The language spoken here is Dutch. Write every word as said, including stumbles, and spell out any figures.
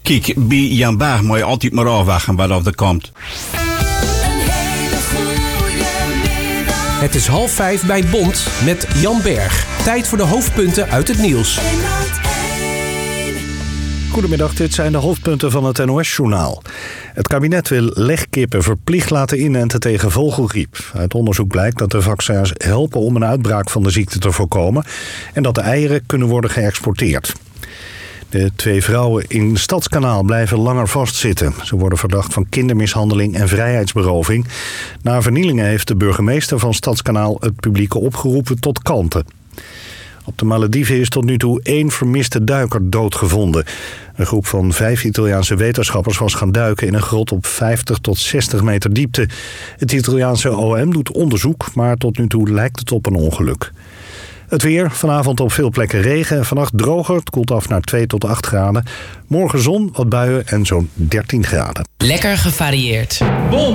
Kijk, bij Jan Baag moet je altijd maar afwachten wat er komt. Het is half vijf bij Bond met Jan Berg. Tijd voor de hoofdpunten uit het nieuws. Goedemiddag, dit zijn de hoofdpunten van het N O S-journaal. Het kabinet wil legkippen verplicht laten inenten tegen vogelgriep. Uit onderzoek blijkt dat de vaccins helpen om een uitbraak van de ziekte te voorkomen en dat de eieren kunnen worden geëxporteerd. De twee vrouwen in Stadskanaal blijven langer vastzitten. Ze worden verdacht van kindermishandeling en vrijheidsberoving. Na vernielingen heeft de burgemeester van Stadskanaal het publiek opgeroepen tot kalmte. Op de Malediven is tot nu toe één vermiste duiker doodgevonden. Een groep van vijf Italiaanse wetenschappers was gaan duiken in een grot op vijftig tot zestig meter diepte. Het Italiaanse O M doet onderzoek, maar tot nu toe lijkt het op een ongeluk. Het weer, vanavond op veel plekken regen, vannacht droger. Het koelt af naar twee tot acht graden. Morgen zon, wat buien en zo'n dertien graden. Lekker gevarieerd.